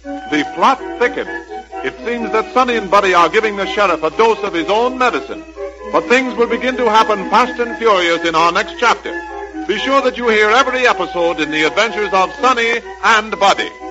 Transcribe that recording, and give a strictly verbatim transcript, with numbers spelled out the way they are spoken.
The plot thickens. It seems that Sonny and Buddy are giving the sheriff a dose of his own medicine. But things will begin to happen fast and furious in our next chapter. Be sure that you hear every episode in the adventures of Sonny and Buddy.